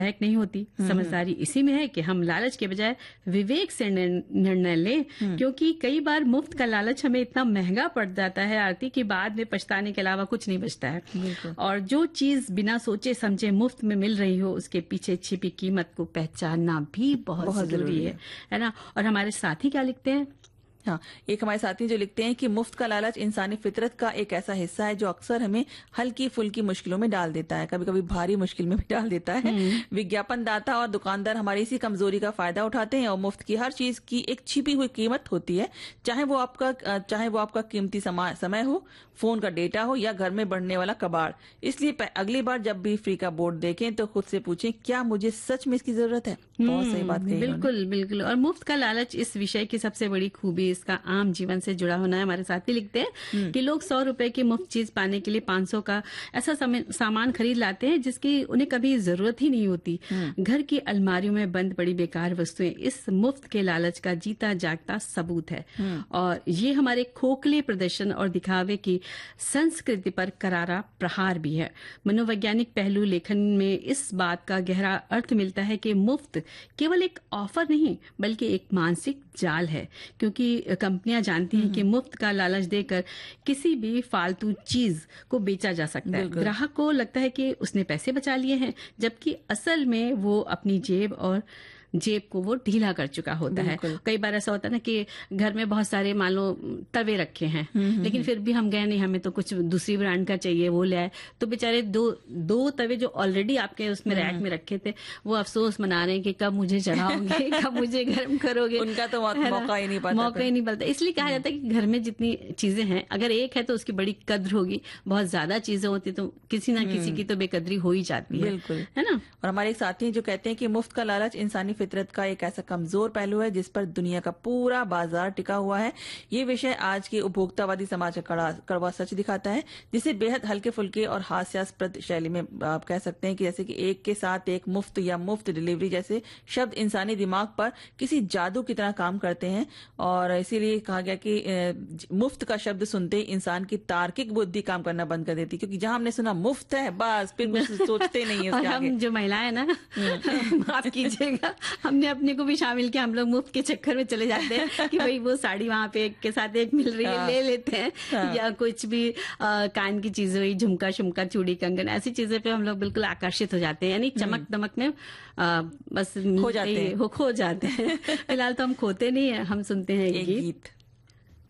लायक नहीं होती। समझदारी इसी में है कि हम लालच के बजाय विवेक से निर्णय लें, क्योंकि कई बार मुफ्त का लालच हमें इतना महंगा पड़ जाता है आरती कि बाद में पछताने के अलावा कुछ नहीं बचता है। और जो चीज बिना सोचे समझे मुफ्त में मिल रही हो, उसके पीछे छिपी कीमत को पहचानना भी बहुत जरूरी है ना। और हमारे साथी क्या लिखते हैं? हाँ, एक हमारे साथी जो लिखते हैं कि मुफ्त का लालच इंसानी फितरत का एक ऐसा हिस्सा है जो अक्सर हमें हल्की फुल्की मुश्किलों में डाल देता है, कभी कभी भारी मुश्किल में भी डाल देता है। विज्ञापन दाता और दुकानदार हमारी इसी कमजोरी का फायदा उठाते हैं और मुफ्त की हर चीज की एक छिपी हुई कीमत होती है, चाहे वो आपका कीमती समय हो, फोन का डेटा हो या घर में बढ़ने वाला कबाड़। इसलिए अगली बार जब भी फ्री का बोर्ड देखें तो खुद से पूछें, क्या मुझे सच में इसकी जरूरत है? बहुत सही बात कही। बिल्कुल बिल्कुल। और मुफ्त का लालच इस विषय की सबसे बड़ी खूबी इसका आम जीवन से जुड़ा होना है। हमारे साथी लिखते हैं कि लोग 100 रुपए की मुफ्त चीज पाने के लिए 500 का ऐसा सामान खरीद लाते हैं जिसकी उन्हें कभी जरूरत ही नहीं होती। घर की अलमारियों में बंद पड़ी बेकार वस्तुएं इस मुफ्त के लालच का जीता जागता सबूत है। और ये हमारे खोखले प्रदर्शन और दिखावे की संस्कृति पर करारा प्रहार भी है। मनोवैज्ञानिक पहलू लेखन में इस बात का गहरा अर्थ मिलता है कि मुफ्त केवल एक ऑफर नहीं बल्कि एक मानसिक जाल है, क्योंकि कंपनियां जानती हैं कि मुफ्त का लालच देकर किसी भी फालतू चीज को बेचा जा सकता है। ग्राहक को लगता है कि उसने पैसे बचा लिए हैं, जबकि असल में वो अपनी जेब को वो ढीला कर चुका होता है। कई बार ऐसा होता है ना कि घर में बहुत सारे मान लो तवे रखे हैं, लेकिन फिर भी हम गए नहीं, हमें तो कुछ दूसरी ब्रांड का चाहिए, वो ले आए, तो बेचारे दो तवे जो ऑलरेडी आपके उसमें रैक में रखे थे वो अफसोस मना रहे हैं कि कब मुझे चढ़ाओगे, कब मुझे गर्म करोगे। उनका तो मौका ही नहीं मिलता। इसलिए कहा जाता है कि घर में जितनी चीजें हैं, अगर एक है तो उसकी बड़ी कद्र होगी, बहुत ज्यादा चीजें होती तो किसी ना किसी की तो बेकदरी हो ही जाती है। बिल्कुल, है ना। और हमारे एक साथी जो कहते हैं कि मुफ्त का लालच इंसानी फितरत का एक ऐसा कमजोर पहलू है जिस पर दुनिया का पूरा बाजार टिका हुआ है। ये विषय आज के उपभोक्तावादी समाज का कड़वा सच दिखाता है, जिसे बेहद हल्के फुल्के और हास्यास्पद शैली में आप कह सकते हैं कि जैसे कि एक के साथ एक, मुफ्त या मुफ्त डिलीवरी जैसे शब्द इंसानी दिमाग पर किसी जादू की तरह काम करते हैं। और इसीलिए कहा गया कि मुफ्त का शब्द सुनते ही इंसान की तार्किक बुद्धि काम करना बंद कर देती, क्योंकि जहां हमने सुना मुफ्त है बस फिर कुछ सोचते नहीं है। और हम जो महिलाएं ना माफ कीजिएगा, हमने अपने को भी शामिल किया। हम लोग मुफ्त के चक्कर में चले जाते हैं कि भाई वो साड़ी वहां पे एक के साथ एक मिल रही है, ले लेते हैं। या कुछ भी कान की चीजें हुई, झुमका शुमका चूड़ी कंगन, ऐसी चीजें पे हम लोग बिल्कुल आकर्षित हो जाते हैं, यानी चमक दमक में बस खो जाते हैं। फिलहाल तो हम खोते नहीं है, हम सुनते हैं एक गीत।